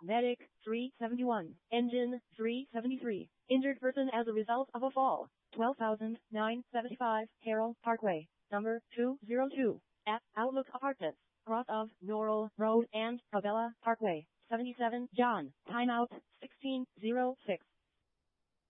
Medic 371. Engine 373. Injured person as a result of a fall. 12,975 Carroll Parkway, number 202. At Outlook Apartments, cross of Norrell Road and Provella Parkway. 77 John. Timeout 1606.